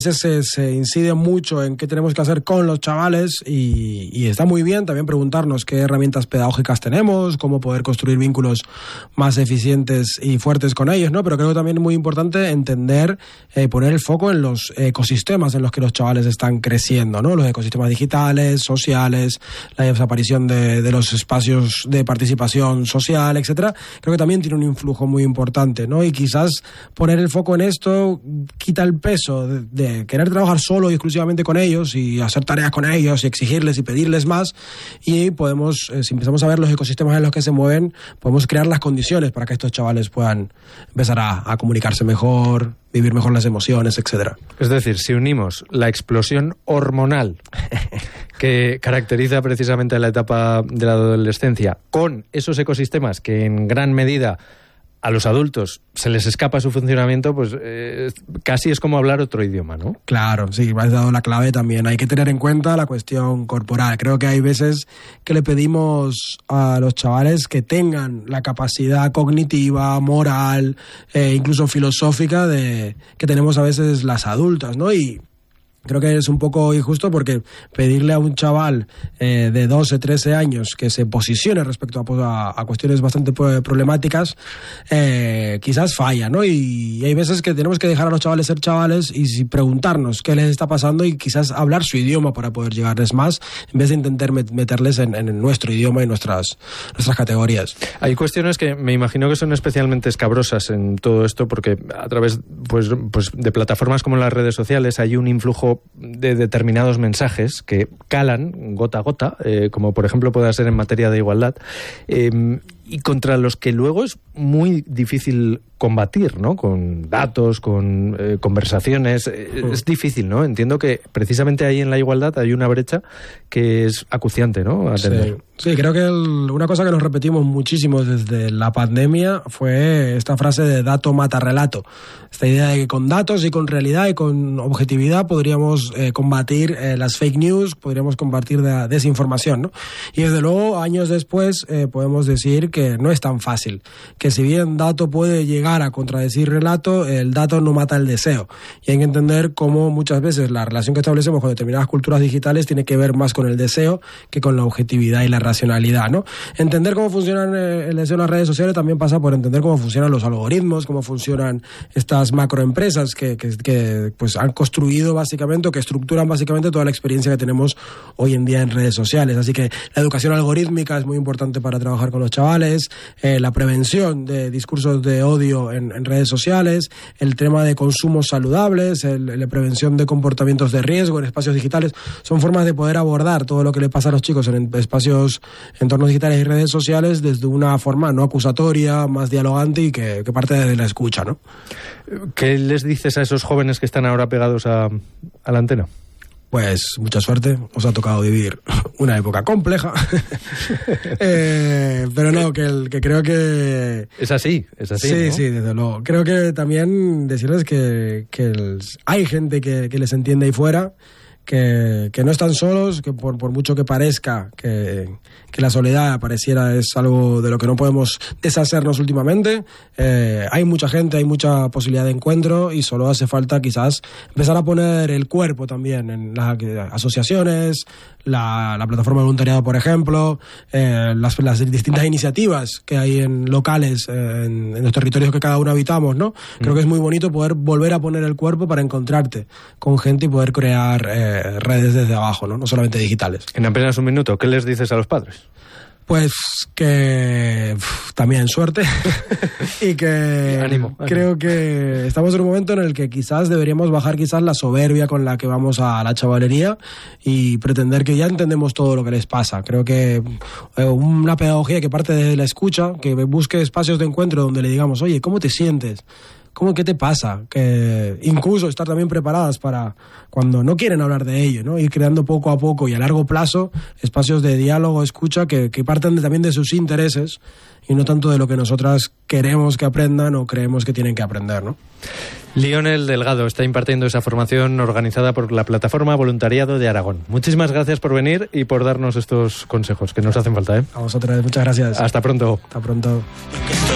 veces se incide mucho en qué tenemos que hacer con los chavales y está muy bien también preguntarnos qué herramientas pedagógicas tenemos, cómo poder construir vínculos más eficientes y fuertes con ellos, ¿no? Pero creo que también es muy importante entender, poner el foco en los ecosistemas en los que los chavales están creciendo, ¿no? Los ecosistemas digitales, sociales, la desaparición de los espacios de participación social, etcétera. Creo que también tiene un influjo muy importante, ¿no? Y quizás poner el foco en esto quita el peso de querer trabajar solo y exclusivamente con ellos y hacer tareas con ellos y exigirles y pedirles más, y podemos, si empezamos a ver los ecosistemas en los que se mueven, podemos crear las condiciones para que estos chavales puedan empezar a comunicarse mejor, vivir mejor las emociones, etcétera. Es decir, si unimos la explosión hormonal que caracteriza precisamente la etapa de la adolescencia con esos ecosistemas que en gran medida a los adultos se les escapa su funcionamiento, pues casi es como hablar otro idioma, ¿no? Claro, sí, me has dado la clave también. Hay que tener en cuenta la cuestión corporal. Creo que hay veces que le pedimos a los chavales que tengan la capacidad cognitiva, moral, incluso filosófica que tenemos a veces las adultas, ¿no? Y creo que es un poco injusto porque pedirle a un chaval de 12, 13 años que se posicione respecto a cuestiones bastante problemáticas, quizás falla, ¿no? Y hay veces que tenemos que dejar a los chavales ser chavales y preguntarnos qué les está pasando y quizás hablar su idioma para poder llegarles más, en vez de intentar meterles en nuestro idioma y nuestras categorías. Hay cuestiones que me imagino que son especialmente escabrosas en todo esto porque a través pues de plataformas como las redes sociales hay un influjo de determinados mensajes que calan gota a gota, como por ejemplo puede ser en materia de igualdad, y contra los que luego es muy difícil combatir, ¿no? Con datos, con conversaciones, es difícil, ¿no? Entiendo que precisamente ahí en la igualdad hay una brecha que es acuciante, ¿no? Atender. Sí, creo que una cosa que nos repetimos muchísimo desde la pandemia fue esta frase de dato mata relato. Esta idea de que con datos y con realidad y con objetividad podríamos combatir las fake news, podríamos combatir la desinformación, ¿no? Y desde luego, años después, podemos decir que no es tan fácil, que si bien dato puede llegar a contradecir relato, el dato no mata el deseo. Y hay que entender cómo muchas veces la relación que establecemos con determinadas culturas digitales tiene que ver más con el deseo que con la objetividad y la racionalidad, ¿no? Entender cómo funcionan el deseo en las redes sociales también pasa por entender cómo funcionan los algoritmos, cómo funcionan estas macroempresas que pues han construido básicamente, o que estructuran básicamente toda la experiencia que tenemos hoy en día en redes sociales. Así que la educación algorítmica es muy importante para trabajar con los chavales, la prevención de discursos de odio en redes sociales, el tema de consumos saludables, la prevención de comportamientos de riesgo en espacios digitales, son formas de poder abordar todo lo que le pasa a los chicos en espacios, entornos digitales y redes sociales desde una forma no acusatoria, más dialogante y que parte de la escucha, ¿no? ¿Qué les dices a esos jóvenes que están ahora pegados a la antena? Pues mucha suerte, os ha tocado vivir una época compleja, pero no, que creo que... Es así, sí, ¿no? Sí, desde luego. Creo que también decirles que hay gente que les entiende ahí fuera, que no están solos, que por mucho que parezca que la soledad pareciera es algo de lo que no podemos deshacernos últimamente, hay mucha gente, hay mucha posibilidad de encuentro y solo hace falta quizás empezar a poner el cuerpo también en las asociaciones, la plataforma de voluntariado, por ejemplo, las distintas iniciativas que hay en locales, en los territorios que cada uno habitamos, ¿no? Creo que es muy bonito poder volver a poner el cuerpo para encontrarte con gente y poder crear redes desde abajo, ¿no? No solamente digitales. En apenas un minuto, ¿qué les dices a los padres? Pues que también suerte y que ánimo. Creo que estamos en un momento en el que quizás deberíamos bajar quizás la soberbia con la que vamos a la chavalería y pretender que ya entendemos todo lo que les pasa. Creo que una pedagogía que parte de la escucha, que busque espacios de encuentro donde le digamos, oye, ¿cómo te sientes? ¿Qué te pasa? Que incluso estar también preparadas para cuando no quieren hablar de ello, ¿no? Ir creando poco a poco y a largo plazo espacios de diálogo, escucha, que partan también de sus intereses y no tanto de lo que nosotras queremos que aprendan o creemos que tienen que aprender, ¿no? Lionel Delgado está impartiendo esa formación organizada por la Plataforma Voluntariado de Aragón. Muchísimas gracias por venir y por darnos estos consejos que nos hacen falta, ¿eh? A vosotras, muchas gracias. Hasta pronto. Hasta pronto.